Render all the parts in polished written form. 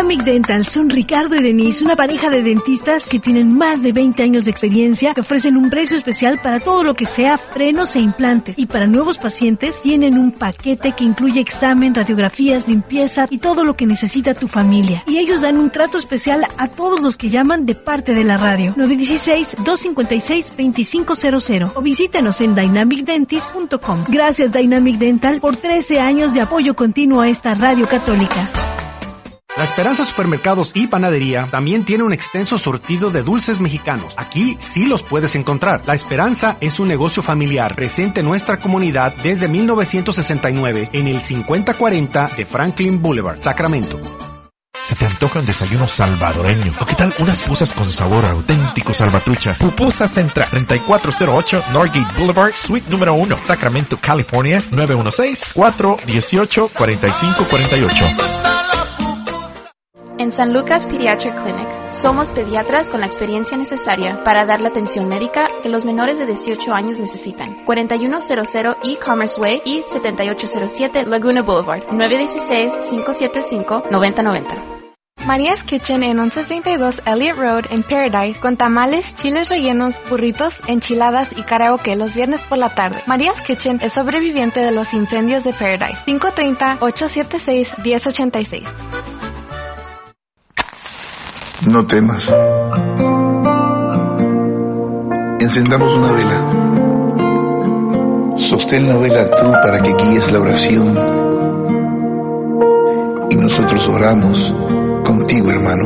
Dynamic Dental son Ricardo y Denise, una pareja de dentistas que tienen más de 20 años de experiencia, que ofrecen un precio especial para todo lo que sea frenos e implantes. Y para nuevos pacientes tienen un paquete que incluye examen, radiografías, limpieza y todo lo que necesita tu familia. Y ellos dan un trato especial a todos los que llaman de parte de la radio. 916-256-2500 o visítanos en dynamicdentist.com. Gracias Dynamic Dental por 13 años de apoyo continuo a esta radio católica. La Esperanza Supermercados y Panadería también tiene un extenso surtido de dulces mexicanos. Aquí sí los puedes encontrar. La Esperanza es un negocio familiar presente en nuestra comunidad desde 1969 en el 5040 de Franklin Boulevard, Sacramento. ¿Se te antoja un desayuno salvadoreño? ¿O qué tal unas pupusas con sabor auténtico salvatrucha? Pupusa Central, 3408 Norgate Boulevard, Suite número 1, Sacramento, California, 916-418-4548. En San Lucas Pediatric Clinic, somos pediatras con la experiencia necesaria para dar la atención médica que los menores de 18 años necesitan. 4100 E-Commerce Way y 7807 Laguna Boulevard, 916-575-9090. María's Kitchen en 1132 Elliott Road en Paradise, con tamales, chiles rellenos, burritos, enchiladas y karaoke los viernes por la tarde. María's Kitchen es sobreviviente de los incendios de Paradise. 530-876-1086. No temas. Encendamos una vela. Sostén la vela tú para que guíes la oración. Y nosotros oramos contigo, hermano.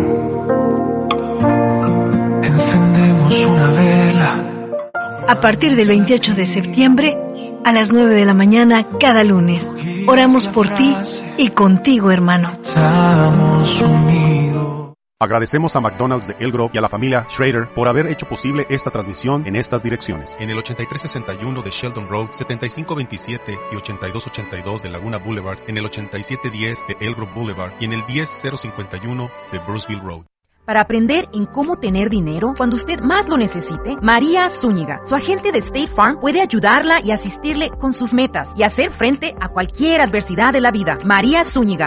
Encendemos una vela. A partir del 28 de septiembre, a las 9 de la mañana, cada lunes, oramos por ti y contigo, hermano. Estamos unidos. Agradecemos a McDonald's de El Grove y a la familia Schrader por haber hecho posible esta transmisión en estas direcciones. En el 8361 de Sheldon Road, 7527 y 8282 de Laguna Boulevard, en el 8710 de El Grove Boulevard y en el 10051 de Bruceville Road. Para aprender en cómo tener dinero cuando usted más lo necesite, María Zúñiga, su agente de State Farm, puede ayudarla y asistirle con sus metas y hacer frente a cualquier adversidad de la vida. María Zúñiga,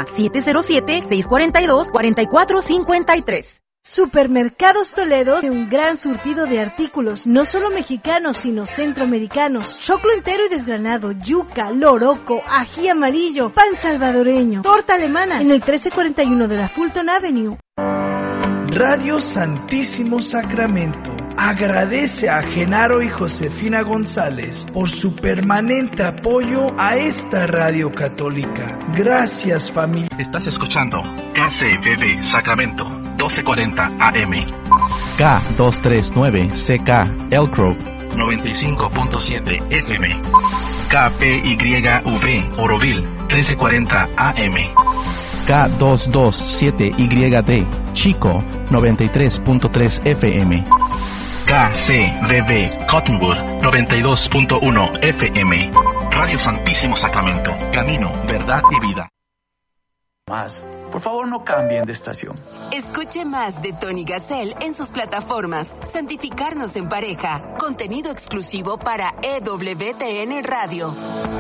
707-642-4453. Supermercados Toledo tiene un gran surtido de artículos, no solo mexicanos, sino centroamericanos. Choclo entero y desgranado, yuca, loroco, ají amarillo, pan salvadoreño, torta alemana, en el 1341 de la Fulton Avenue. Radio Santísimo Sacramento agradece a Genaro y Josefina González por su permanente apoyo a esta radio católica. Gracias, familia. Estás escuchando KCBB Sacramento 1240 AM, K239 Elk Grove 95.7 FM, KPYV Oroville 1340 AM, K227YD Chico 93.3 FM, KCBB Cottonwood 92.1 FM. Radio Santísimo Sacramento, camino, verdad y vida. Más. Por favor, no cambien de estación. Escuche más de Tony Gassel en sus plataformas. Santificarnos en pareja. Contenido exclusivo para EWTN Radio.